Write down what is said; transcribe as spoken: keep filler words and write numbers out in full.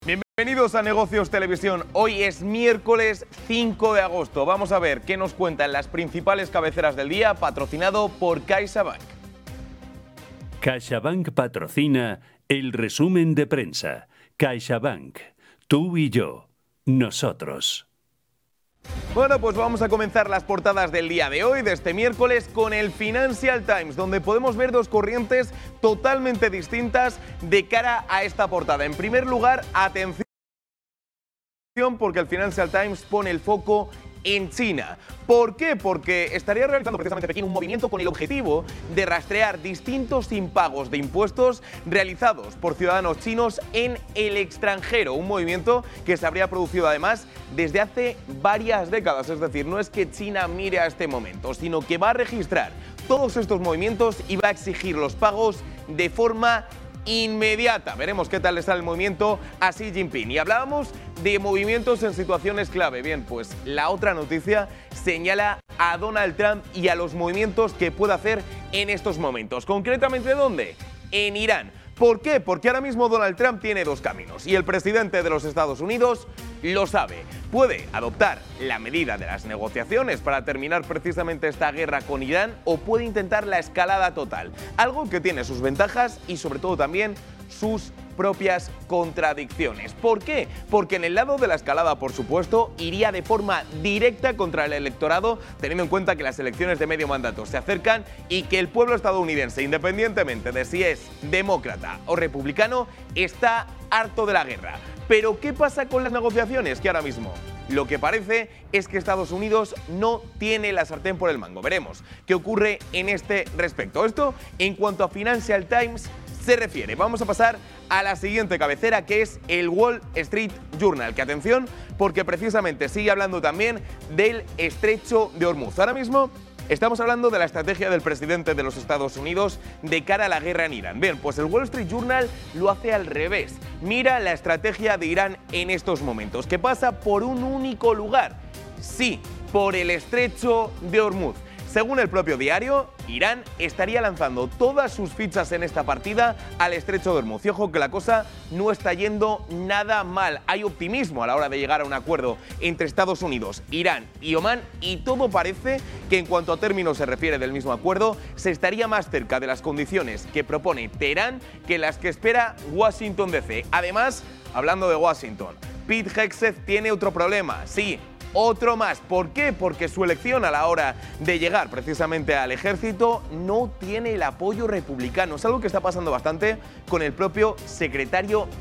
Bienvenidos a Negocios Televisión. Hoy es miércoles cinco de agosto. Vamos a ver qué nos cuentan las principales cabeceras del día, patrocinado por CaixaBank. CaixaBank patrocina el resumen de prensa. CaixaBank, tú y yo, nosotros. Bueno, pues vamos a comenzar las portadas del día de hoy, de este miércoles, con el Financial Times, donde podemos ver dos corrientes totalmente distintas de cara a esta portada. En primer lugar, atención, porque el Financial Times pone el foco en China. ¿Por qué? Porque estaría realizando precisamente Pekín un movimiento con el objetivo de rastrear distintos impagos de impuestos realizados por ciudadanos chinos en el extranjero. Un movimiento que se habría producido además desde hace varias décadas. Es decir, no es que China mire a este momento, sino que va a registrar todos estos movimientos y va a exigir los pagos de forma inmediata. Veremos qué tal está el movimiento a Xi Jinping. Y hablábamos de movimientos en situaciones clave. Bien, pues la otra noticia señala a Donald Trump y a los movimientos que puede hacer en estos momentos. ¿Concretamente dónde? En Irán. ¿Por qué? Porque ahora mismo Donald Trump tiene dos caminos y el presidente de los Estados Unidos lo sabe. Puede adoptar la medida de las negociaciones para terminar precisamente esta guerra con Irán o puede intentar la escalada total. Algo que tiene sus ventajas y sobre todo también sus propias contradicciones. ¿Por qué? Porque en el lado de la escalada, por supuesto, iría de forma directa contra el electorado, teniendo en cuenta que las elecciones de medio mandato se acercan y que el pueblo estadounidense, independientemente de si es demócrata o republicano, está harto de la guerra. Pero ¿qué pasa con las negociaciones? Que ahora mismo lo que parece es que Estados Unidos no tiene la sartén por el mango. Veremos qué ocurre en este respecto. Esto en cuanto a Financial Times se refiere. Vamos a pasar a la siguiente cabecera, que es el Wall Street Journal, que atención, porque precisamente sigue hablando también del estrecho de Hormuz. Ahora mismo estamos hablando de la estrategia del presidente de los Estados Unidos de cara a la guerra en Irán. Bien, pues el Wall Street Journal lo hace al revés. Mira la estrategia de Irán en estos momentos, que pasa por un único lugar. Sí, por el estrecho de Hormuz. Según el propio diario, Irán estaría lanzando todas sus fichas en esta partida al estrecho de Hormuz. Y ojo que la cosa no está yendo nada mal. Hay optimismo a la hora de llegar a un acuerdo entre Estados Unidos, Irán y Omán y todo parece que en cuanto a términos se refiere del mismo acuerdo, se estaría más cerca de las condiciones que propone Teherán que las que espera Washington D C. Además, hablando de Washington, Pete Hegseth tiene otro problema. Sí, otro más. ¿Por qué? Porque su elección a la hora de llegar precisamente al ejército no tiene el apoyo republicano. Es algo que está pasando bastante con el propio secretario